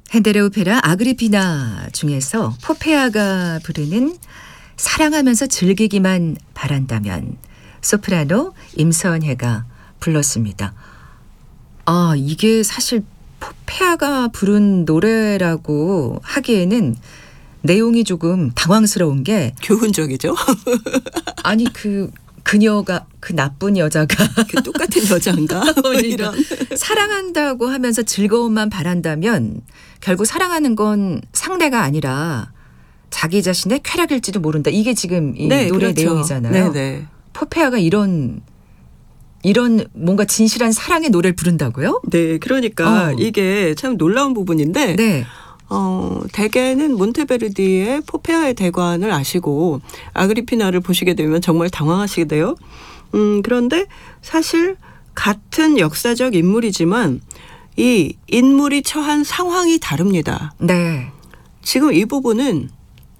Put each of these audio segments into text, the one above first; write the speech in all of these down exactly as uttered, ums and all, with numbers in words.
핸델의 오페라 아그리피나 중에서 포페아가 부르는 사랑하면서 즐기기만 바란다면 소프라노 임선혜가 불렀습니다. 아, 이게 사실 포페아가 부른 노래라고 하기에는 내용이 조금 당황스러운 게 교훈적이죠. 아니 그 그녀가 그 나쁜 여자가 그 똑같은 여자인가? 이런 사랑한다고 하면서 즐거움만 바란다면 결국 사랑하는 건 상대가 아니라 자기 자신의 쾌락일지도 모른다. 이게 지금 이 네, 노래 그렇죠. 내용이잖아요. 네네. 포페아가 이런 이런 뭔가 진실한 사랑의 노래를 부른다고요? 네, 그러니까 어. 이게 참 놀라운 부분인데 네. 어, 대개는 몬테베르디의 포페아의 대관을 아시고 아그리피나를 보시게 되면 정말 당황하시게 돼요. 음, 그런데 사실 같은 역사적 인물이지만 이 인물이 처한 상황이 다릅니다. 네. 지금 이 부분은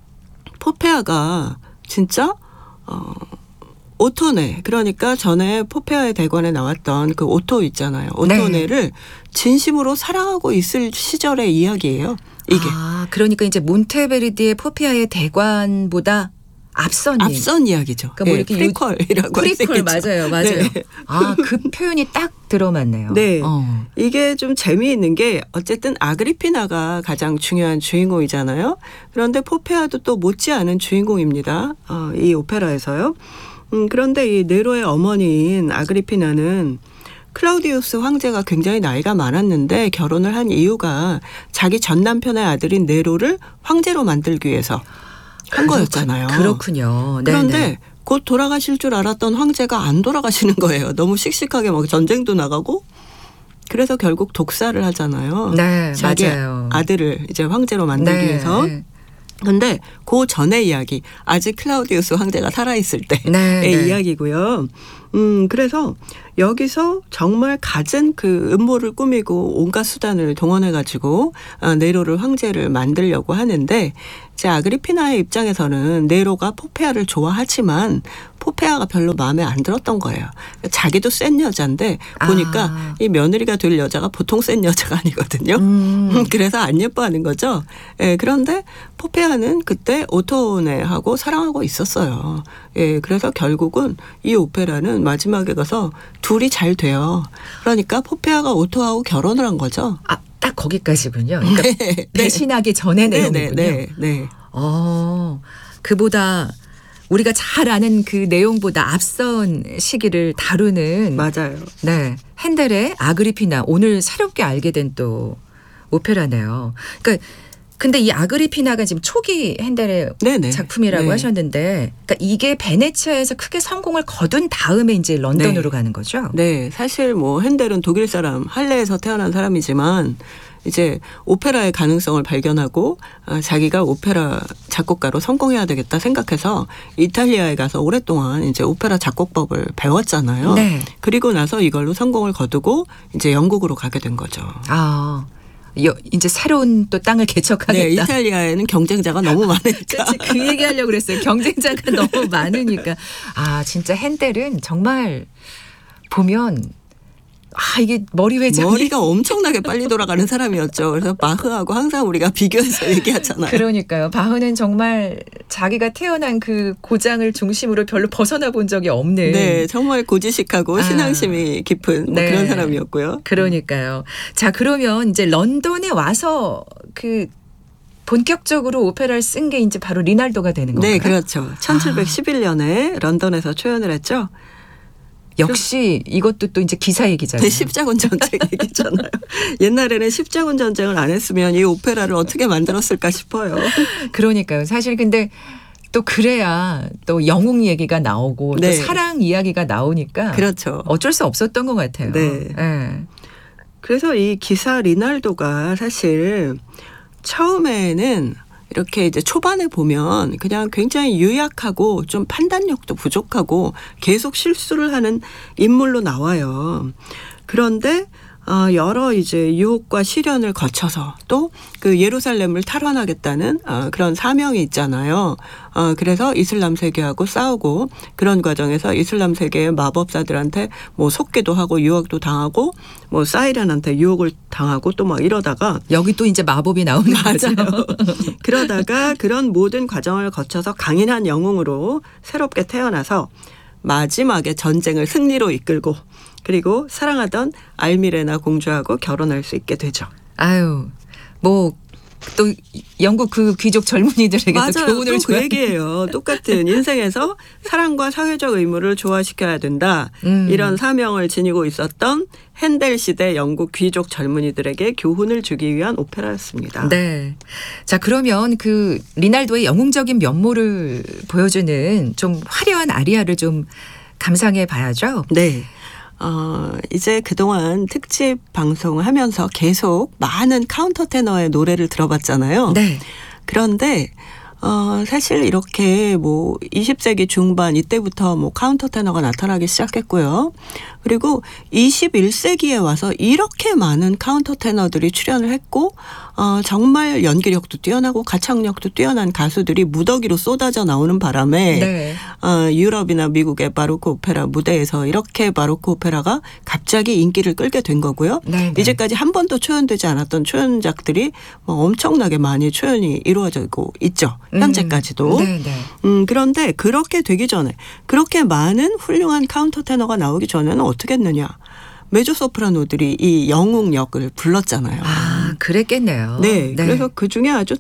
포페아가 진짜 어, 오토네, 그러니까 전에 포페아의 대관에 나왔던 그 오토 있잖아요. 오토네를 네. 진심으로 사랑하고 있을 시절의 이야기예요. 이게. 아, 그러니까 이제 몬테베르디의 포페아의 대관보다 앞선 앞선 이야기죠. 그러니까 뭐 네, 이렇게 프리퀄이라고 프리퀄 맞아요, 맞아요. 네. 아, 그 표현이 딱 들어맞네요. 네, 어. 이게 좀 재미있는 게 어쨌든 아그리피나가 가장 중요한 주인공이잖아요. 그런데 포페아도 또 못지않은 주인공입니다. 어, 이 오페라에서요. 음, 그런데 이 네로의 어머니인 아그리피나는 클라우디우스 황제가 굉장히 나이가 많았는데 결혼을 한 이유가 자기 전 남편의 아들인 네로를 황제로 만들기 위해서 한 그렇군, 거였잖아요. 그렇군요. 그런데 네네. 곧 돌아가실 줄 알았던 황제가 안 돌아가시는 거예요. 너무 씩씩하게 막 전쟁도 나가고. 그래서 결국 독사를 하잖아요. 네, 자기 맞아요. 아들을 이제 황제로 만들기 네. 위해서. 근데 그 전의 이야기, 아직 클라우디우스 황제가 살아있을 때의 네, 네. 이야기고요. 음, 그래서 여기서 정말 갖은 그 음모를 꾸미고 온갖 수단을 동원해가지고 네로를 황제를 만들려고 하는데 이제 아그리피나의 입장에서는 네로가 포페아를 좋아하지만 포페아가 별로 마음에 안 들었던 거예요. 자기도 센 여자인데 보니까 아. 이 며느리가 될 여자가 보통 센 여자가 아니거든요. 음. 그래서 안 예뻐하는 거죠. 예, 그런데 포페아는 그때 오토네하고 사랑하고 있었어요. 예, 그래서 결국은 이 오페라는 마지막에 가서 둘이 잘 돼요. 그러니까 포페아가 오토하고 결혼을 한 거죠. 아, 딱 거기까지군요. 그러니까 네, 배신하기 전의 네, 내용이군요. 네, 네, 네. 어, 그보다 우리가 잘 아는 그 내용보다 앞선 시기를 다루는 맞아요. 네, 핸델의 아그리피나 오늘 새롭게 알게 된 또 오페라네요. 그러니까 근데 이 아그리피나가 지금 초기 핸델의 네네. 작품이라고 네. 하셨는데, 그러니까 이게 베네치아에서 크게 성공을 거둔 다음에 이제 런던으로 네. 가는 거죠. 네, 사실 뭐 핸델은 독일 사람, 할레에서 태어난 사람이지만 이제 오페라의 가능성을 발견하고 자기가 오페라 작곡가로 성공해야 되겠다 생각해서 이탈리아에 가서 오랫동안 이제 오페라 작곡법을 배웠잖아요. 네. 그리고 나서 이걸로 성공을 거두고 이제 영국으로 가게 된 거죠. 아, 여, 이제 새로운 또 땅을 개척하겠다. 네, 이탈리아에는 경쟁자가 너무 많으니까. 그치, 그 얘기하려고 그랬어요. 경쟁자가 너무 많으니까. 아, 진짜 핸델은 정말 보면 아, 이게 머리 회전이 머리가 엄청나게 빨리 돌아가는 사람이었죠. 그래서 바흐하고 항상 우리가 비교해서 얘기하잖아요. 그러니까요. 바흐는 정말 자기가 태어난 그 고장을 중심으로 별로 벗어나 본 적이 없는. 네, 정말 고지식하고 아. 신앙심이 깊은 뭐 네. 그런 사람이었고요. 그러니까요. 자, 그러면 이제 런던에 와서 그 본격적으로 오페라를 쓴 게 이제 바로 리날도가 되는 건가요? 네, 그렇죠. 천칠백십일 년에 런던에서 초연을 했죠. 역시 이것도 또 이제 기사 얘기잖아요. 네, 십자군 전쟁 얘기잖아요. 옛날에는 십자군 전쟁을 안 했으면 이 오페라를 어떻게 만들었을까 싶어요. 그러니까요. 사실 근데 또 그래야 또 영웅 얘기가 나오고 네. 또 사랑 이야기가 나오니까 그렇죠. 어쩔 수 없었던 것 같아요. 네. 네. 그래서 이 기사 리날도가 사실 처음에는 이렇게 이제 초반에 보면 그냥 굉장히 유약하고 좀 판단력도 부족하고 계속 실수를 하는 인물로 나와요. 그런데 어, 여러 이제 유혹과 시련을 거쳐서 또 그 예루살렘을 탈환하겠다는 어, 그런 사명이 있잖아요. 어, 그래서 이슬람 세계하고 싸우고 그런 과정에서 이슬람 세계의 마법사들한테 뭐 속기도 하고 유혹도 당하고 뭐 사이렌한테 유혹을 당하고 또 막 이러다가 여기 또 이제 마법이 나오는 거죠. 맞아요. 그러다가 그런 모든 과정을 거쳐서 강인한 영웅으로 새롭게 태어나서 마지막에 전쟁을 승리로 이끌고 그리고 사랑하던 알미레나 공주하고 결혼할 수 있게 되죠. 아유, 뭐 또 영국 그 귀족 젊은이들에게 또 맞아요. 교훈을 또 그 줘야 얘기예요. 똑같은 인생에서 사랑과 사회적 의무를 조화시켜야 된다. 음. 이런 사명을 지니고 있었던 핸델 시대 영국 귀족 젊은이들에게 교훈을 주기 위한 오페라였습니다. 네. 자, 그러면 그 리날도의 영웅적인 면모를 보여주는 좀 화려한 아리아를 좀 감상해 봐야죠. 네. 어, 이제 그동안 특집 방송하면서 계속 많은 카운터 테너의 노래를 들어봤잖아요. 네. 그런데 어, 사실 이렇게 뭐 이십 세기 중반 이때부터 뭐 카운터 테너가 나타나기 시작했고요. 그리고 이십일 세기에 와서 이렇게 많은 카운터 테너들이 출연을 했고 어, 정말 연기력도 뛰어나고 가창력도 뛰어난 가수들이 무더기로 쏟아져 나오는 바람에 네. 어, 유럽이나 미국의 바로크 오페라 무대에서 이렇게 바로크 오페라가 갑자기 인기를 끌게 된 거고요. 네, 네. 이제까지 한 번도 초연되지 않았던 초연작들이 뭐 엄청나게 많이 초연이 이루어지고 있죠. 현재까지도. 음, 네, 네. 음, 그런데 그렇게 되기 전에 그렇게 많은 훌륭한 카운터 테너가 나오기 전에는 어떻게 했느냐. 메조소프라노들이 이 영웅 역을 불렀잖아요. 아, 그랬겠네요. 네, 그래서 그 중에 아주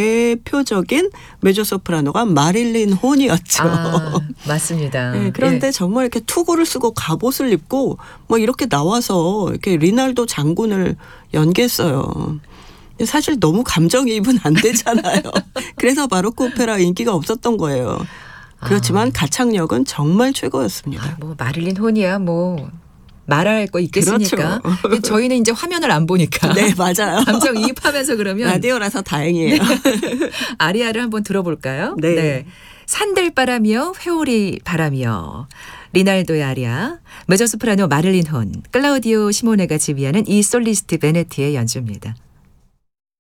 대표적인 메조소프라노가 마릴린 혼이었죠. 아, 맞습니다. 네, 그런데 예. 정말 이렇게 투구를 쓰고 갑옷을 입고 뭐 이렇게 나와서 이렇게 리날도 장군을 연기했어요. 사실 너무 감정이입은 안 되잖아요. 그래서 바로크 오페라 인기가 없었던 거예요. 그렇지만 아. 가창력은 정말 최고였습니다. 아, 뭐 마릴린 혼이야 뭐 말할 거 있겠습니까? 그렇죠. 저희는 이제 화면을 안 보니까. 네, 맞아요. 감정 이입하면서 그러면 라디오라서 다행이에요. 아리아를 한번 들어볼까요? 네. 산들바람이여 회오리 바람이여. 리날도의 아리아, 메조소프라노 마릴린 혼, 클라우디오 시모네가 지휘하는 이 솔리스트 베네티의 연주입니다.